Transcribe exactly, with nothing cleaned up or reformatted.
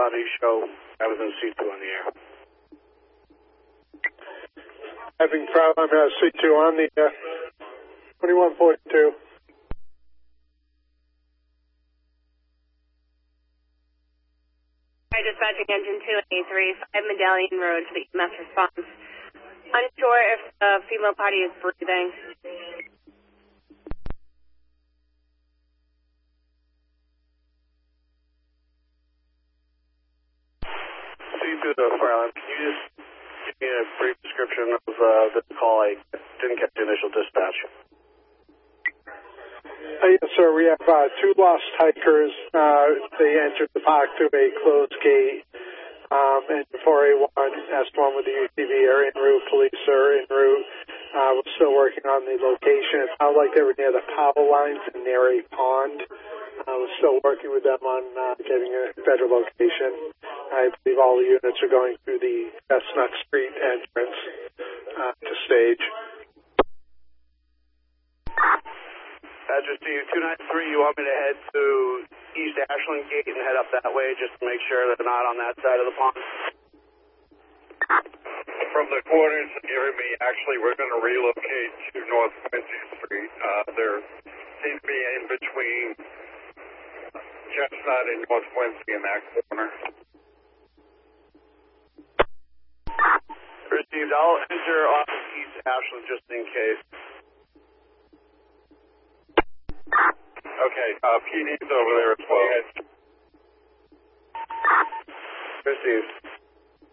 body show I was in C two on the air. Having problem uh, C two on the uh, twenty-one forty-two. Hi, dispatching engine two eighty-three, five Medallion Road to the E M S response. Unsure if the female party is breathing. C two to fire alarm. Can you just give me a brief description of uh, the call? I didn't get the initial dispatch. Uh, yes, sir. We have uh, two lost hikers. Uh, they entered the park through a closed gate. Um, and four A one, S one with the U T V are en route. Police are en route. Uh, we're still working on the location. It sounded like they were near the power lines and near a pond. Uh, we're still working with them on uh, getting a better location. I believe all the units are going through the Chestnut Street entrance uh, to stage. Badger Steve, two ninety-three, you want me to head to East Ashland Gate and head up that way just to make sure they're not on that side of the pond? From the coordinates that you're giving me, actually, we're going to relocate to North Quincy Street. Uh, there seems to be in between Chestnut and North Quincy in that corner. Received. I'll enter off East Ashland just in case. Okay, uh, P D's over there as well. Received.